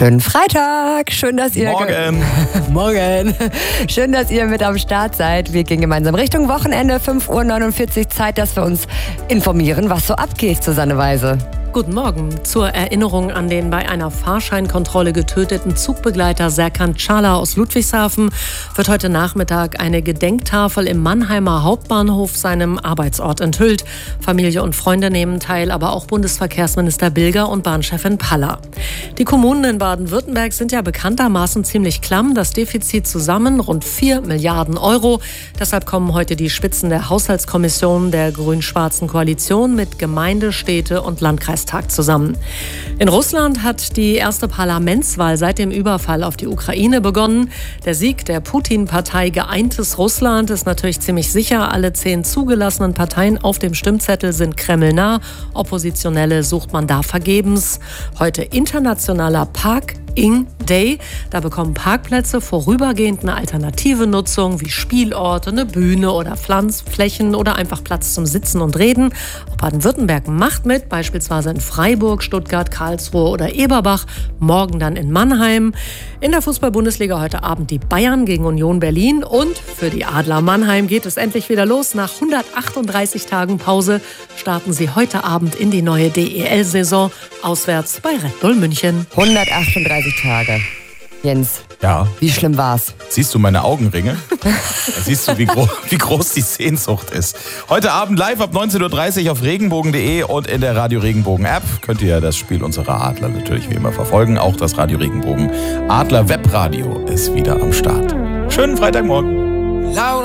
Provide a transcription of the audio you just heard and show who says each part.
Speaker 1: Schönen Freitag. Schön, dass ihr... Morgen. Schön, dass ihr mit am Start seid. Wir gehen gemeinsam Richtung Wochenende. 5:49 Uhr. Zeit, dass wir uns informieren, was so abgeht, Susanne Weise.
Speaker 2: Guten Morgen. Zur Erinnerung an den bei einer Fahrscheinkontrolle getöteten Zugbegleiter Serkan Çağlar aus Ludwigshafen wird heute Nachmittag eine Gedenktafel im Mannheimer Hauptbahnhof seinem Arbeitsort enthüllt. Familie und Freunde nehmen teil, aber auch Bundesverkehrsminister Bilger und Bahnchefin Paller. Die Kommunen in Baden-Württemberg sind ja bekanntermaßen ziemlich klamm. Das Defizit zusammen rund 4 Milliarden Euro. Deshalb kommen heute die Spitzen der Haushaltskommission der grün-schwarzen Koalition mit Gemeinde, Städte und Landkreistag zusammen. In Russland hat die erste Parlamentswahl seit dem Überfall auf die Ukraine begonnen. Der Sieg der Putin-Partei Geeintes Russland ist natürlich ziemlich sicher. Alle 10 zugelassenen Parteien auf dem Stimmzettel sind kremlnah. Oppositionelle sucht man da vergebens. Heute internationaler Park-In Day. Da bekommen Parkplätze vorübergehend eine alternative Nutzung wie Spielorte, eine Bühne oder Pflanzflächen oder einfach Platz zum Sitzen und Reden. Auch Baden-Württemberg macht mit, beispielsweise in Freiburg, Stuttgart, Karlsruhe oder Eberbach. Morgen dann in Mannheim. In der Fußball-Bundesliga heute Abend die Bayern gegen Union Berlin. Und für die Adler Mannheim geht es endlich wieder los. Nach 138 Tagen Pause starten sie heute Abend in die neue DEL-Saison auswärts bei Red Bull München.
Speaker 1: 138 Tage. Jens,
Speaker 3: ja.
Speaker 1: Wie schlimm war's?
Speaker 3: Siehst du meine Augenringe? Da siehst du, wie groß die Sehnsucht ist. Heute Abend live ab 19:30 Uhr auf regenbogen.de und in der Radio Regenbogen App könnt ihr das Spiel unserer Adler natürlich wie immer verfolgen. Auch das Radio Regenbogen Adler Webradio ist wieder am Start. Schönen Freitagmorgen.